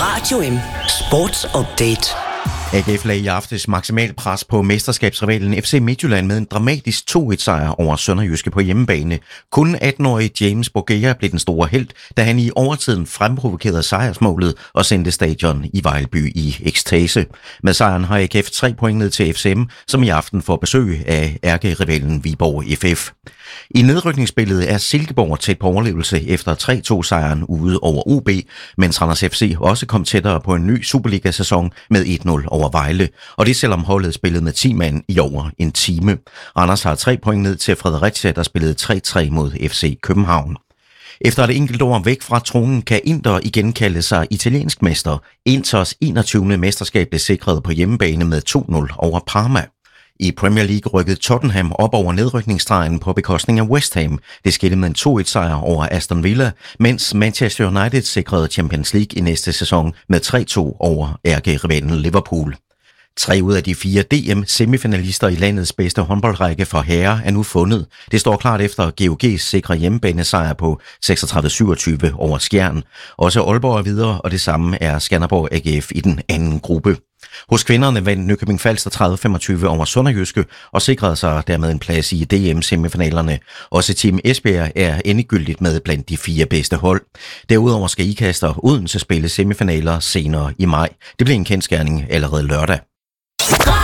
Radio M Sports Update. AGF lagde i aftes maksimalt pres på mesterskabsrivalen FC Midtjylland med en dramatisk 2-1-sejr over Sønderjyske på hjemmebane. Kun 18-årige James Bourguiba blev den store helt, da han i overtiden fremprovokerede sejrsmålet og sendte stadion i Vejlby i ekstase. Med sejren har AGF 3 point ned til FCM, som i aften får besøg af ærkerivalen Viborg FF. I nedrykningsspillet er Silkeborg tæt på overlevelse efter 3-2-sejren ude over OB, mens Randers FC også kom tættere på en ny Superliga-sæson med 1-0 over Vejle, og det selvom holdet spillede med 10 mand i over en time. Randers har 3 point ned til Fredericia, der spillede 3-3 mod FC København. Efter et enkelt år væk fra tronen kan Inter igen kalde sig italiensk mester. Inters 21. mesterskab blev sikret på hjemmebane med 2-0 over Parma. I Premier League rykkede Tottenham op over nedrykningsstregen på bekostning af West Ham. Det skete med en 2-1-sejr over Aston Villa, mens Manchester United sikrede Champions League i næste sæson med 3-2 over ærkerivalen Liverpool. 3 ud af de 4 DM-semifinalister i landets bedste håndboldrække for herrer er nu fundet. Det står klart efter GOG's sikre hjemmebanesejr på 36-27 over Skjern. Også Aalborg er videre, og det samme er Skanderborg AGF i den anden gruppe. Hos kvinderne vandt Nykøbing Falster 30-25 over Sønderjyske og sikrede sig dermed en plads i DM-semifinalerne. Også Team Esbjerg er endegyldigt med blandt de 4 bedste hold. Derudover skal Ikast Odense spille semifinaler senere i maj. Det bliver en kendsgerning allerede lørdag.